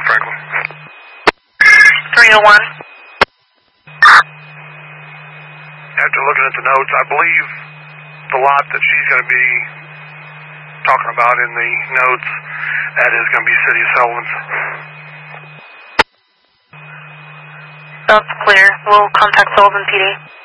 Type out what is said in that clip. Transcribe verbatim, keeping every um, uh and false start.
Franklin. three oh one. After looking at the notes, I believe the lot that she's going to be talking about in the notes, that is going to be City of Sullivan's. That's clear. We'll contact Sullivan P D.